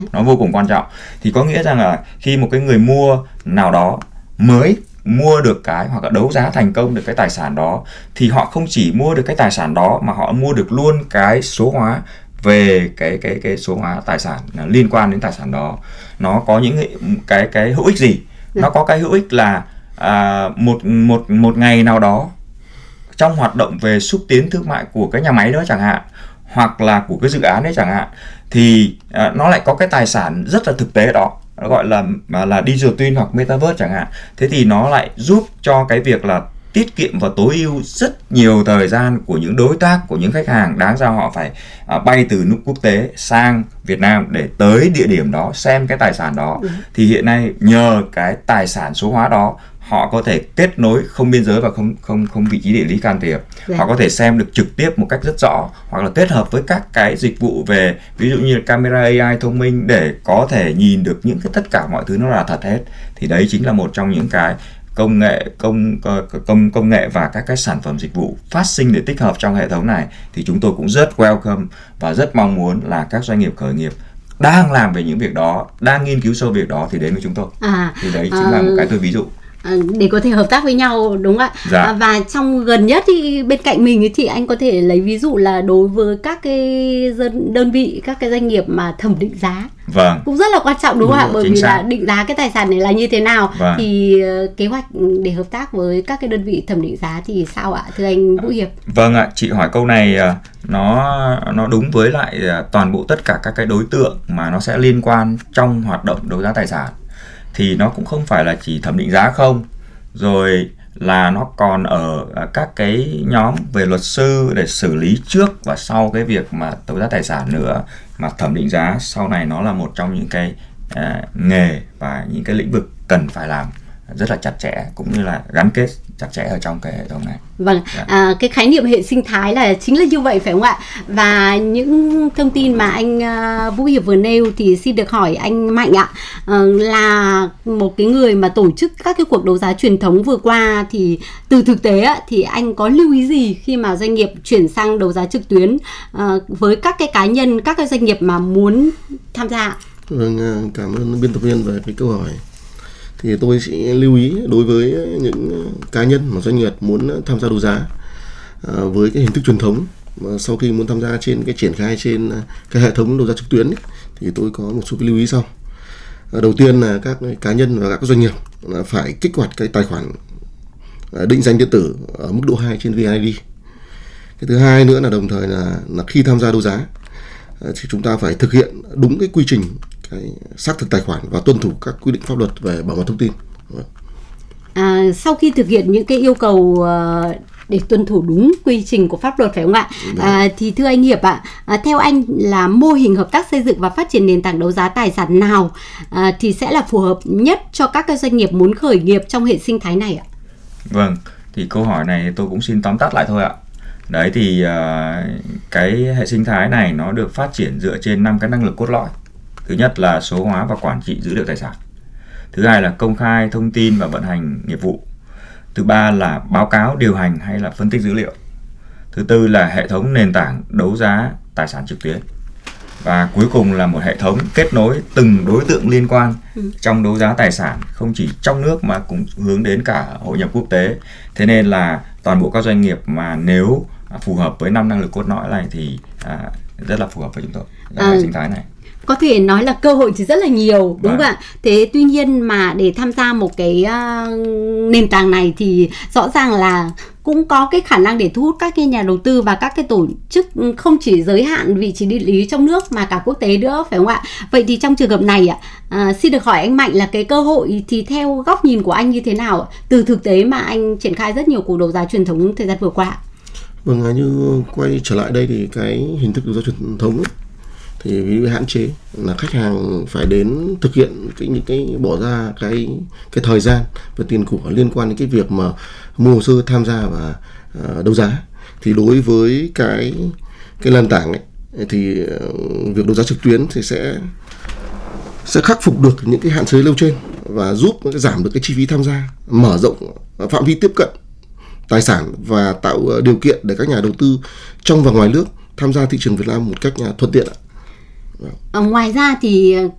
nó vô cùng quan trọng. Thì có nghĩa rằng là khi một cái người mua nào đó mới mua được cái hoặc là đấu giá thành công được cái tài sản đó, thì họ không chỉ mua được cái tài sản đó mà họ mua được luôn cái số hóa về cái số hóa tài sản liên quan đến tài sản đó. Nó có những cái hữu ích gì? Nó có cái hữu ích là một ngày nào đó trong hoạt động về xúc tiến thương mại của cái nhà máy đó chẳng hạn, hoặc là của cái dự án đấy chẳng hạn, thì nó lại có cái tài sản rất là thực tế đó, nó gọi là digital twin hoặc metaverse chẳng hạn. Thế thì nó lại giúp cho cái việc là tiết kiệm và tối ưu rất nhiều thời gian của những đối tác, của những khách hàng. Đáng ra họ phải bay từ nước quốc tế sang Việt Nam để tới địa điểm đó xem cái tài sản đó. Thì hiện nay nhờ cái tài sản số hóa đó, họ có thể kết nối không biên giới và không vị trí địa lý can thiệp. Họ có thể xem được trực tiếp một cách rất rõ, hoặc là kết hợp với các cái dịch vụ về ví dụ như camera AI thông minh để có thể nhìn được những cái tất cả mọi thứ nó là thật hết. Thì đấy chính là một trong những cái công nghệ và các cái sản phẩm dịch vụ phát sinh để tích hợp trong hệ thống này. Thì chúng tôi cũng rất welcome và rất mong muốn là các doanh nghiệp khởi nghiệp đang làm về những việc đó, đang nghiên cứu sâu việc đó thì đến với chúng tôi. Thì đấy chính là một cái tôi ví dụ. Để có thể hợp tác với nhau, đúng không ạ? Dạ. Và trong gần nhất thì bên cạnh mình thì anh có thể lấy ví dụ là đối với các cái đơn vị, các cái doanh nghiệp mà thẩm định giá. Vâng. Cũng rất là quan trọng, đúng không ạ? Bởi vì xác. là định giá cái tài sản này là như thế nào. Vâng. Thì kế hoạch để hợp tác với các cái đơn vị thẩm định giá thì sao ạ, thưa anh Vũ Hiệp? Vâng ạ, chị hỏi câu này nó đúng với lại toàn bộ tất cả các cái đối tượng mà nó sẽ liên quan trong hoạt động đấu giá tài sản. Thì nó cũng không phải là chỉ thẩm định giá không, rồi là nó còn ở các cái nhóm về luật sư để xử lý trước và sau cái việc mà đấu giá tài sản nữa. Mà thẩm định giá sau này nó là một trong những cái nghề và những cái lĩnh vực cần phải làm rất là chặt chẽ, cũng như là gắn kết chặt chẽ ở trong cái hệ thống này. Vâng, cái khái niệm hệ sinh thái là chính là như vậy phải không ạ? Và những thông tin mà anh Vũ Hiệp vừa nêu thì xin được hỏi anh Mạnh ạ, là một cái người mà tổ chức các cái cuộc đấu giá truyền thống vừa qua, thì từ thực tế thì anh có lưu ý gì khi mà doanh nghiệp chuyển sang đấu giá trực tuyến với các cái cá nhân, các cái doanh nghiệp mà muốn tham gia? Vâng, cảm ơn biên tập viên về cái câu hỏi. Thì tôi sẽ lưu ý đối với những cá nhân mà doanh nghiệp muốn tham gia đấu giá với cái hình thức truyền thống, mà sau khi muốn tham gia trên cái triển khai trên cái hệ thống đấu giá trực tuyến ấy, thì tôi có một số cái lưu ý sau. Đầu tiên là các cá nhân và các doanh nghiệp là phải kích hoạt cái tài khoản định danh điện tử ở mức độ 2 trên VNeID. Cái thứ hai nữa là đồng thời là khi tham gia đấu giá thì chúng ta phải thực hiện đúng cái quy trình cái xác thực tài khoản và tuân thủ các quy định pháp luật về bảo mật thông tin. Sau khi thực hiện những cái yêu cầu để tuân thủ đúng quy trình của pháp luật phải không ạ? Thì thưa anh Hiệp ạ, theo anh là mô hình hợp tác xây dựng và phát triển nền tảng đấu giá tài sản nào thì sẽ là phù hợp nhất cho các cái doanh nghiệp muốn khởi nghiệp trong hệ sinh thái này ạ? Vâng, thì câu hỏi này tôi cũng xin tóm tắt lại thôi ạ. Đấy thì cái hệ sinh thái này nó được phát triển dựa trên 5 cái năng lực cốt lõi. Thứ nhất là số hóa và quản trị dữ liệu tài sản. Thứ hai là công khai thông tin và vận hành nghiệp vụ. Thứ ba là báo cáo điều hành hay là phân tích dữ liệu. Thứ tư là hệ thống nền tảng đấu giá tài sản trực tuyến. Và cuối cùng là một hệ thống kết nối từng đối tượng liên quan trong đấu giá tài sản, không chỉ trong nước mà cũng hướng đến cả hội nhập quốc tế. Thế nên là toàn bộ các doanh nghiệp mà nếu phù hợp với 5 năng lực cốt lõi này thì rất là phù hợp với chúng tôi, hệ sinh thái này. Có thể nói là cơ hội thì rất là nhiều, đúng không ạ? Thế tuy nhiên mà để tham gia một cái nền tảng này thì rõ ràng là cũng có cái khả năng để thu hút các cái nhà đầu tư và các cái tổ chức không chỉ giới hạn vị trí địa lý trong nước mà cả quốc tế nữa, phải không ạ? Vậy thì trong trường hợp này xin được hỏi anh Mạnh là cái cơ hội thì theo góc nhìn của anh như thế nào từ thực tế mà anh triển khai rất nhiều cuộc đấu giá truyền thống thời gian vừa qua? Vâng, như quay trở lại đây thì cái hình thức đấu giá truyền thống ấy, thì vì hạn chế là khách hàng phải đến thực hiện những cái bỏ ra cái thời gian và tiền của liên quan đến cái việc mà mua hồ sơ tham gia và đấu giá. Thì đối với cái nền tảng ấy, thì việc đấu giá trực tuyến thì sẽ khắc phục được những cái hạn chế nêu trên và giúp giảm được cái chi phí tham gia, mở rộng phạm vi tiếp cận tài sản và tạo điều kiện để các nhà đầu tư trong và ngoài nước tham gia thị trường Việt Nam một cách thuận tiện ạ. Ngoài ra thì